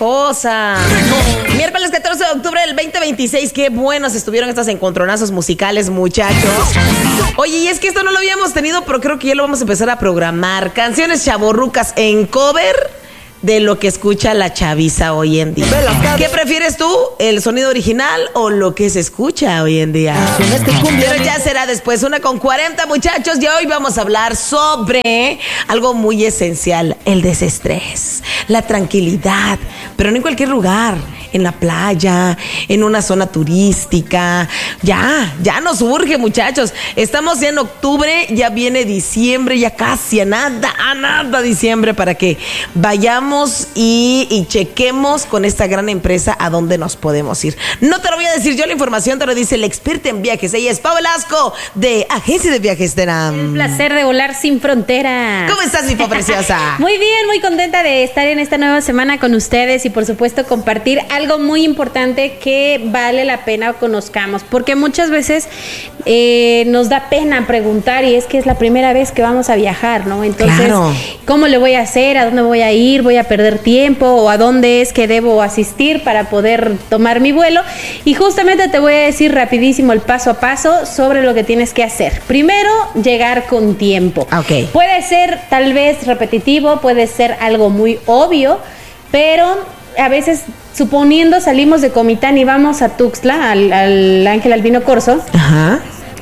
cosa. Miércoles 14 de octubre del 2026. Qué buenos estuvieron estos encontronazos musicales, muchachos. Oye, y es que esto no lo habíamos tenido, pero creo que ya lo vamos a empezar a programar. Canciones chavorrucas en cover de lo que escucha la chaviza hoy en día. ¿Qué prefieres tú? ¿El sonido original o lo que se escucha hoy en día? Pero ya será después, 1:40, muchachos. Y hoy vamos a hablar sobre algo muy esencial: el desestrés, la tranquilidad, pero no en cualquier lugar. En la playa, en una zona turística. Ya nos urge, muchachos. Estamos ya en octubre, ya viene diciembre, ya casi a nada diciembre, para que vayamos y chequemos con esta gran empresa a dónde nos podemos ir. No te lo voy a decir yo, la información te lo dice el experta en viajes. Ella es Pau Velasco, de Agencia de Viajes Tenam. El placer de volar sin fronteras. ¿Cómo estás, mi preciosa? Muy bien, muy contenta de estar en esta nueva semana con ustedes y por supuesto compartir algo muy importante que vale la pena conozcamos, porque muchas veces nos da pena preguntar, y es que es la primera vez que vamos a viajar, ¿no? Entonces, claro, ¿cómo le voy a hacer? ¿A dónde voy a ir? ¿Voy a perder tiempo? ¿O a dónde es que debo asistir para poder tomar mi vuelo? Y justamente te voy a decir rapidísimo el paso a paso sobre lo que tienes que hacer. Primero, llegar con tiempo. Okay. Puede ser tal vez repetitivo, puede ser algo muy obvio, pero a veces, suponiendo salimos de Comitán y vamos a Tuxtla, al Ángel Albino Corzo, ajá,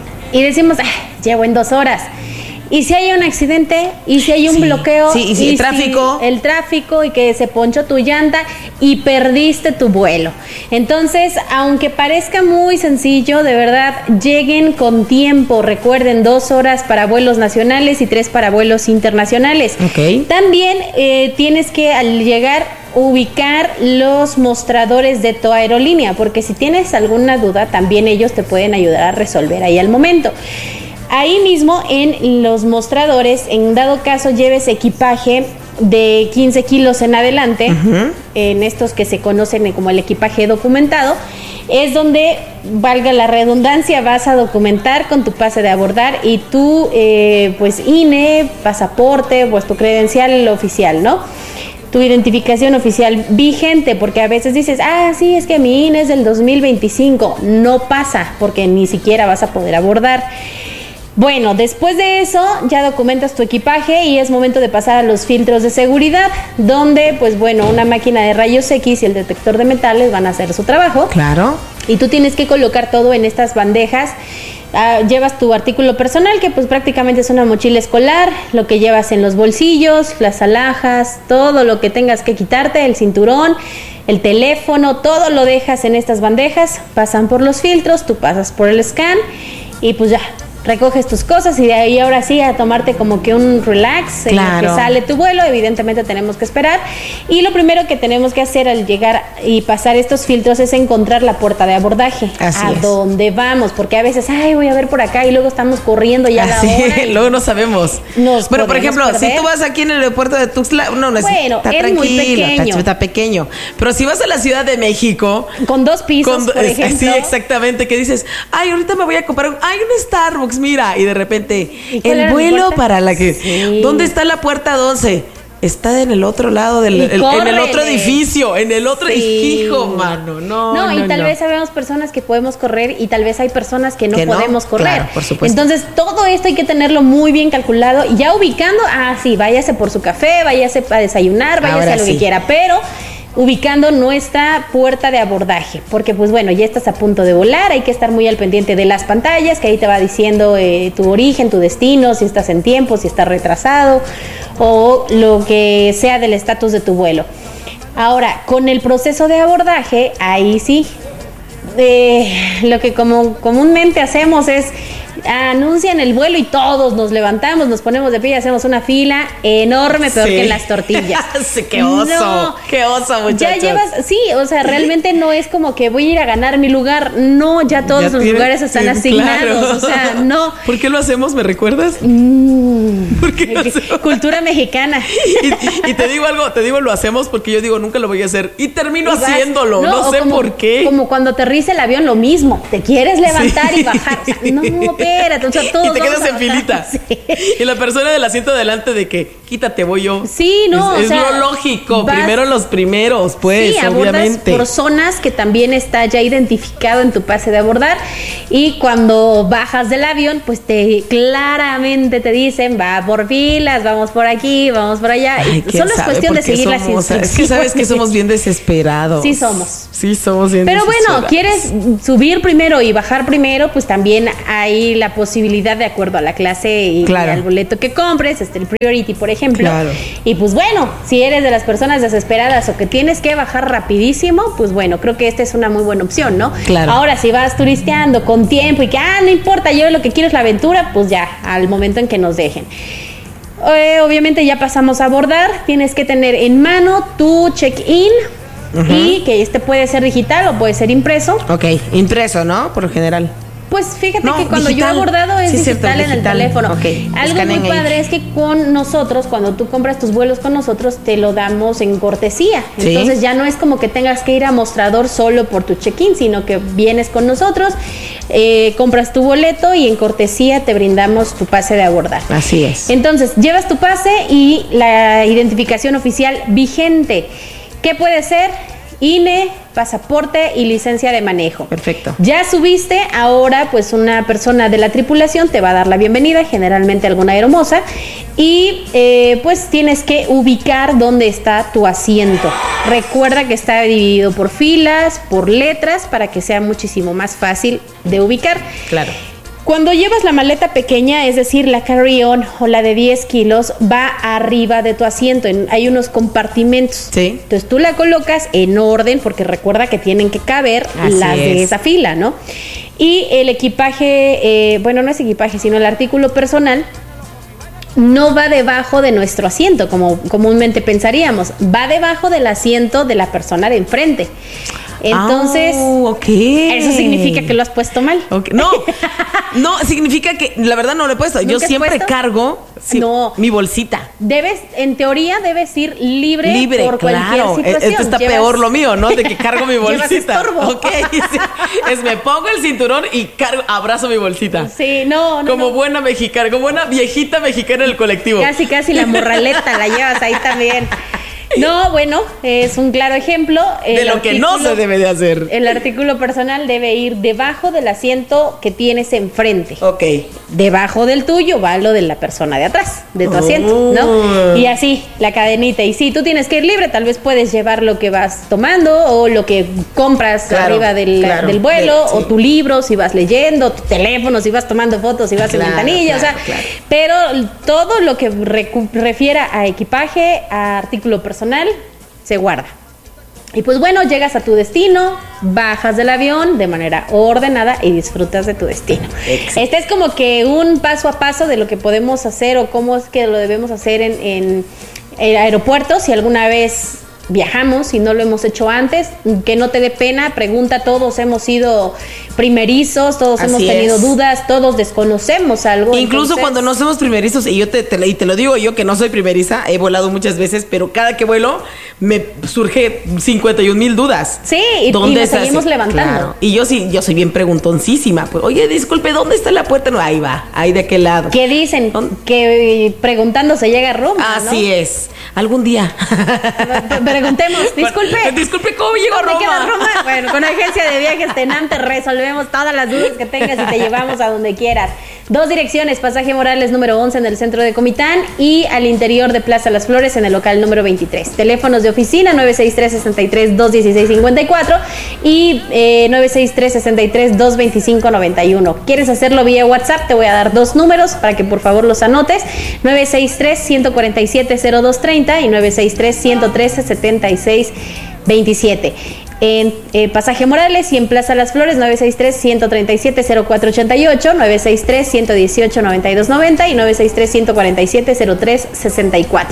y decimos, llego en 2 horas. ¿Y si hay un accidente? ¿Y si hay un bloqueo? Sí, y si el tráfico. Si el tráfico, y que se ponchó tu llanta y perdiste tu vuelo. Entonces, aunque parezca muy sencillo, de verdad, lleguen con tiempo. Recuerden, 2 horas para vuelos nacionales y 3 para vuelos internacionales. Okay. También tienes que, al llegar, ubicar los mostradores de tu aerolínea, porque si tienes alguna duda, también ellos te pueden ayudar a resolver ahí al momento. Ahí mismo en los mostradores, en dado caso lleves equipaje de 15 kilos en adelante, uh-huh, en estos que se conocen como el equipaje documentado, es donde, valga la redundancia, vas a documentar con tu pase de abordar y tu pues INE, pasaporte, pues tu credencial oficial, ¿no? Tu identificación oficial vigente, porque a veces dices, sí, es que mi INE es del 2025. No pasa, porque ni siquiera vas a poder abordar. Bueno, después de eso ya documentas tu equipaje y es momento de pasar a los filtros de seguridad, donde, pues bueno, una máquina de rayos X y el detector de metales van a hacer su trabajo. Claro. Y tú tienes que colocar todo en estas bandejas. Llevas tu artículo personal, que pues prácticamente es una mochila escolar, lo que llevas en los bolsillos, las alhajas, todo lo que tengas que quitarte, el cinturón, el teléfono, todo lo dejas en estas bandejas, pasan por los filtros, tú pasas por el scan y pues ya recoges tus cosas, y de ahí ahora sí a tomarte como que un relax. Claro. En lo que sale tu vuelo, evidentemente tenemos que esperar, y lo primero que tenemos que hacer al llegar y pasar estos filtros es encontrar la puerta de abordaje. Así a es. Dónde vamos, porque a veces voy a ver por acá y luego estamos corriendo ya a la hora. Luego no sabemos. Bueno, por ejemplo, si tú vas aquí en el aeropuerto de Tuxtla, está es tranquilo, muy pequeño. está pequeño. Pero si vas a la Ciudad de México, con 2 pisos, por ejemplo. Sí, exactamente, que dices, ahorita me voy a comprar un Starbucks, mira, y de repente el vuelo para la que... Sí. ¿Dónde está la puerta 12? Está en el otro lado en el otro edificio, en el otro hijo, mano. No, y tal vez sabemos personas que podemos correr y tal vez hay personas que no podemos correr. Claro, por supuesto. Entonces, todo esto hay que tenerlo muy bien calculado, y ya ubicando, sí, váyase por su café, váyase a desayunar, váyase a lo que quiera, pero ubicando nuestra puerta de abordaje, porque pues bueno, ya estás a punto de volar, hay que estar muy al pendiente de las pantallas, que ahí te va diciendo tu origen, tu destino, si estás en tiempo, si estás retrasado, o lo que sea del estatus de tu vuelo. Ahora, con el proceso de abordaje, ahí sí, lo que comúnmente hacemos es anuncian el vuelo y todos nos levantamos, nos ponemos de pie y hacemos una fila enorme, peor que en las tortillas. Sí, qué oso, qué oso, muchachos. Ya llevas, realmente no es como que voy a ir a ganar mi lugar, no, ya todos los lugares están asignados, claro. No. ¿Por qué lo hacemos? ¿Me recuerdas? ¿Por qué lo hacemos? Cultura mexicana. Y te digo lo hacemos porque yo digo nunca lo voy a hacer y termino haciéndolo, no sé por qué. Como cuando aterriza el avión, lo mismo, te quieres levantar y bajar, no, quieras. O sea, todos Y te quedas vamos a en filita. Sí. Y la persona del asiento adelante de que, quítate, voy yo. Sí, no, Es o sea, lo lógico. vas- Primero los primeros, pues, sí, abordas obviamente. por zonas que también está ya identificado en tu pase de abordar. Y cuando bajas del avión, pues claramente te dicen, va por filas, vamos por aquí, vamos por allá. Ay, Y solo es cuestión de seguir las instrucciones. Es que sabes que somos bien desesperados. Sí somos. Sí somos bien Pero bueno, desesperados. quieres subir primero y bajar primero, pues también hay la posibilidad de acuerdo a la clase y Claro. al boleto que compres, el Priority, por ejemplo. Claro. Y pues bueno, si eres de las personas desesperadas o que tienes que bajar rapidísimo, pues bueno, creo que esta es una muy buena opción, ¿no? Claro. Ahora, si vas turisteando con tiempo y que, no importa, yo lo que quiero es la aventura, pues ya, al momento en que nos dejen. Obviamente ya pasamos a abordar, tienes que tener en mano tu check-in. Y que este puede ser digital o puede ser impreso. Ok, impreso, ¿no? Por lo general. Pues fíjate No, que cuando digital. yo he abordado es Sí, es cierto, digital en el digital. teléfono. Ok, Algo escanean muy ahí. padre es que con nosotros, cuando tú compras tus vuelos con nosotros, te lo damos en cortesía. Sí. Entonces ya no es como que tengas que ir a mostrador solo por tu check-in, sino que vienes con nosotros, compras tu boleto y en cortesía te brindamos tu pase de abordar. Así es. Entonces, llevas tu pase y la identificación oficial vigente. ¿Qué puede ser? INE, pasaporte y licencia de manejo. Perfecto. Ya subiste, ahora pues una persona de la tripulación te va a dar la bienvenida, generalmente alguna aeromoza, y pues tienes que ubicar dónde está tu asiento. Recuerda que está dividido por filas, por letras, para que sea muchísimo más fácil de ubicar. Claro. Cuando llevas la maleta pequeña, es decir, la carry-on o la de 10 kilos, va arriba de tu asiento. Hay unos compartimentos. Sí. Entonces tú la colocas en orden, porque recuerda que tienen que caber Así las de es. esa fila, ¿no? Y el equipaje, bueno, no es equipaje, sino el artículo personal, no va debajo de nuestro asiento, como comúnmente pensaríamos. Va debajo del asiento de la persona de enfrente. Entonces, okay. eso significa que lo has puesto mal. Okay. No, significa que la verdad no lo he puesto. Yo ¿Nunca has siempre puesto? cargo No. mi bolsita. En teoría debes ir libre por cualquier claro. situación. Esto está peor lo mío, ¿no? De que cargo mi Llevas bolsita. estorbo. Ok, sí. Es me pongo el cinturón y abrazo mi bolsita. Sí, no. Como buena mexicana, como buena viejita mexicana del colectivo. Casi la morraleta la llevas ahí también. No, bueno, es un claro ejemplo. De lo que no se debe de hacer. El artículo personal debe ir debajo del asiento que tienes enfrente. Ok. Debajo del tuyo va lo de la persona de atrás, de tu asiento, ¿no? Y así, la cadenita. Y si tú tienes que ir libre, tal vez puedes llevar lo que vas tomando o lo que compras Claro, arriba del vuelo, o tu libro si vas leyendo, tu teléfono si vas tomando fotos, si vas en ventanilla, claro. Pero todo lo que refiera a equipaje, a artículo personal, se guarda. Y pues bueno, llegas a tu destino, bajas del avión de manera ordenada y disfrutas de tu destino. Exacto. Este es como que un paso a paso de lo que podemos hacer o cómo es que lo debemos hacer en aeropuertos. Si alguna vez viajamos y no lo hemos hecho antes, que no te dé pena, pregunta. Todos hemos sido primerizos, todos hemos tenido dudas, todos desconocemos algo. Incluso entonces, cuando no somos primerizos, y yo te lo digo yo que no soy primeriza, he volado muchas veces, pero cada que vuelo me surge 51,000 dudas. Sí, y nos seguimos levantando. Claro. Y yo soy bien preguntoncísima. Pues, oye, disculpe, ¿dónde está la puerta? No, ahí va, ahí de aquel lado. ¿Qué dicen? Que preguntando se llega a Roma, Así ¿no? es. Algún día. Preguntemos, Disculpe, ¿cómo llego a ¿dónde Roma? queda Roma? Bueno, con Agencia de Viajes Tenam te resolvemos todas las dudas que tengas y te llevamos a donde quieras. 2 direcciones, Pasaje Morales número 11 en el centro de Comitán y al interior de Plaza Las Flores en el local número 23. Teléfonos de oficina 963-63-216-54 y 963-63-225-91. ¿Quieres hacerlo vía WhatsApp? Te voy a dar 2 números para que por favor los anotes. 963-147-0230 y 963-113-7627. En Pasaje Morales y en Plaza Las Flores 963-137-0488, 963-118-9290 y 963-147-0364.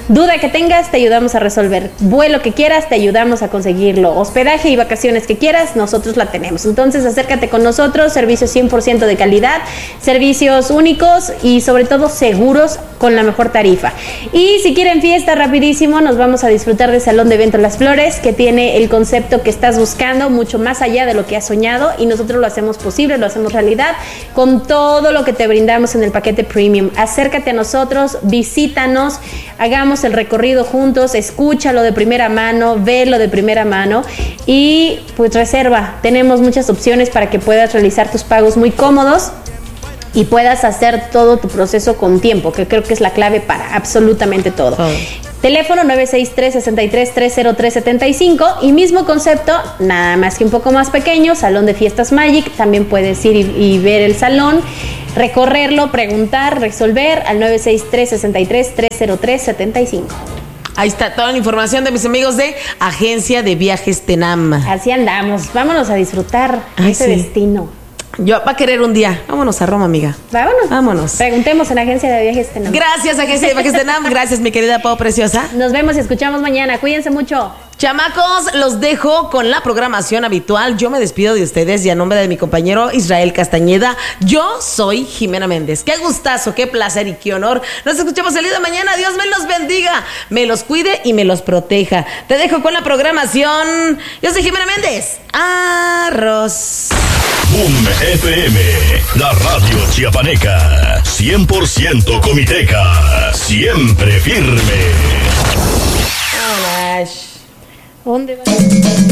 Duda que tengas, te ayudamos a resolver. Vuelo que quieras, te ayudamos a conseguirlo. Hospedaje y vacaciones que quieras, nosotros la tenemos. Entonces, acércate con nosotros, servicios 100% de calidad, servicios únicos y sobre todo seguros con la mejor tarifa. Y si quieren fiesta, rapidísimo, nos vamos a disfrutar del Salón de Eventos Las Flores, que tiene el concepto que estás buscando, mucho más allá de lo que has soñado, y nosotros lo hacemos posible, lo hacemos realidad con todo lo que te brindamos en el paquete premium. Acércate a nosotros, visítanos, hagamos el recorrido juntos, escúchalo de primera mano, velo de primera mano y pues reserva. Tenemos muchas opciones para que puedas realizar tus pagos muy cómodos y puedas hacer todo tu proceso con tiempo, que creo que es la clave para absolutamente todo. Teléfono 963-63-303-75 y mismo concepto, nada más que un poco más pequeño, Salón de Fiestas Magic. También puedes ir y ver el salón, recorrerlo, preguntar, resolver al 963-63-303-75. Ahí está toda la información de mis amigos de Agencia de Viajes Tenam. Así andamos, vámonos a disfrutar ese destino. Yo va a querer un día. Vámonos a Roma, amiga. Vámonos. Preguntemos en Agencia de Viajes Tenam. Gracias, Agencia de Viajes Tenam. Gracias, mi querida Pau Preciosa. Nos vemos y escuchamos mañana. Cuídense mucho. Chamacos, los dejo con la programación habitual. Yo me despido de ustedes y a nombre de mi compañero Israel Castañeda, yo soy Jimena Méndez. Qué gustazo, qué placer y qué honor. Nos escuchamos el día de mañana. Dios me los bendiga, me los cuide y me los proteja. Te dejo con la programación. Yo soy Jimena Méndez. Arroz. Boom FM, la radio chiapaneca, 100% comiteca, siempre firme. ¿Dónde va?